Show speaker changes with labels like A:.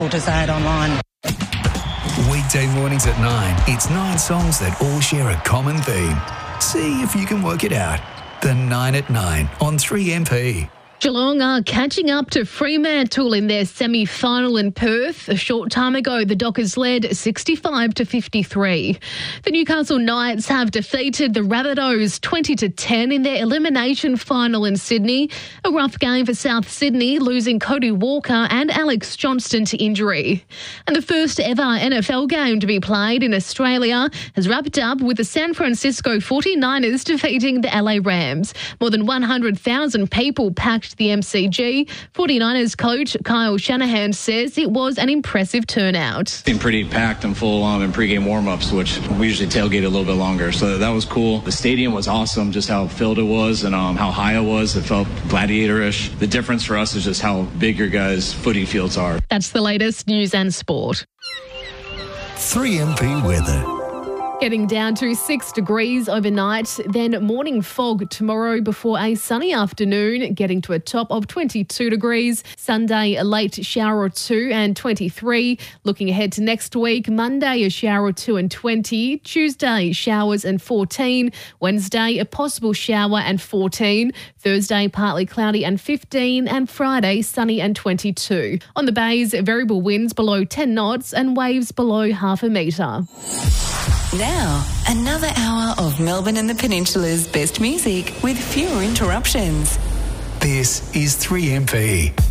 A: We'll decide online.
B: Weekday mornings at 9. It's 9 songs that all share a common theme. See if you can work it out. The 9 at 9 on 3MP.
C: Geelong are catching up to Fremantle in their semi-final in Perth. A short time ago, the Dockers led 65-53. The Newcastle Knights have defeated the Rabbitohs 20-10 in their elimination final in Sydney. A rough game for South Sydney, losing Cody Walker and Alex Johnston to injury. And the first ever NFL game to be played in Australia has wrapped up with the San Francisco 49ers defeating the LA Rams. More than 100,000 people packed the MCG. 49ers coach Kyle Shanahan says it was an impressive turnout.
D: Been pretty packed and full in pregame warm-ups, which we usually tailgate a little bit longer, so that was cool. The stadium was awesome, just how filled it was and how high it was. It felt gladiator-ish. The difference for us is just how big your guys' footy fields are.
C: That's the latest news and sport.
B: 3MP weather.
C: Getting down to 6 degrees overnight, then morning fog tomorrow before a sunny afternoon, getting to a top of 22 degrees. Sunday, a late shower or two and 23. Looking ahead to next week, Monday, a shower or two and 20. Tuesday, showers and 14. Wednesday, a possible shower and 14. Thursday, partly cloudy and 15. And Friday, sunny and 22. On the bays, variable winds below 10 knots and waves below half a metre.
E: Now, another hour of Melbourne and the Peninsula's best music with fewer interruptions.
B: This is 3MP.